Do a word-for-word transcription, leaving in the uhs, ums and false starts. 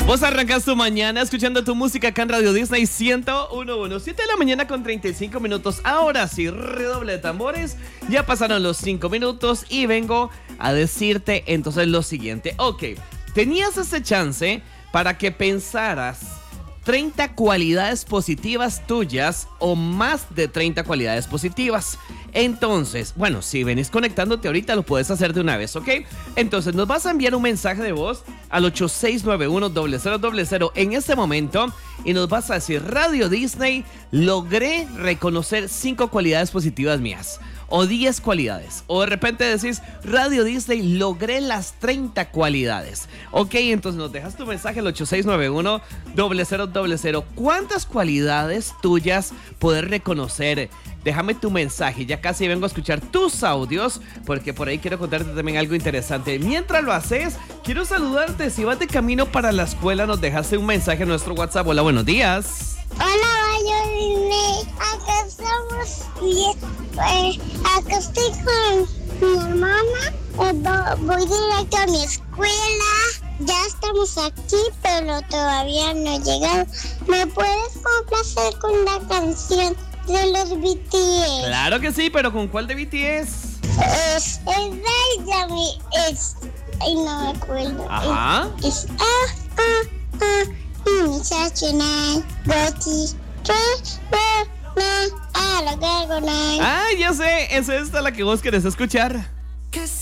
Vos arrancas tu mañana escuchando tu música acá en Radio Disney ciento uno punto uno. siete de la mañana con treinta y cinco minutos. Ahora sí, redoble de tambores. Ya pasaron los cinco minutos y vengo a decirte entonces lo siguiente. Ok, tenías ese chance para que pensaras treinta cualidades positivas tuyas o más de treinta cualidades positivas. Entonces, bueno, si venís conectándote ahorita lo puedes hacer de una vez, ¿ok? Entonces nos vas a enviar un mensaje de voz al ocho seis nueve uno cero cero cero cero en este momento y nos vas a decir: Radio Disney, logré reconocer cinco cualidades positivas mías. O diez cualidades. O de repente decís: Radio Disney, logré las treinta cualidades. Ok, entonces nos dejas tu mensaje al ocho seis nueve uno cero cero cero cero. ¿Cuántas cualidades tuyas poder reconocer? Déjame tu mensaje, ya casi vengo a escuchar tus audios, porque por ahí quiero contarte también algo interesante. Mientras lo haces, quiero saludarte. Si vas de camino para la escuela, nos dejaste un mensaje en nuestro WhatsApp. Hola, buenos días. Hola, Radio Disney. Acá estamos y eh, acá estoy con mi hermana. Eh, voy directo a mi escuela. Ya estamos aquí, pero todavía no he llegado. ¿Me puedes complacer con la canción de los B T S? Claro que sí, pero ¿con cuál de B T S? Es Dynamite. Es. Ay, no me acuerdo. Ajá. Es. es ah, ah, ah. Ah, ya sé, es esta la que vos querés escuchar.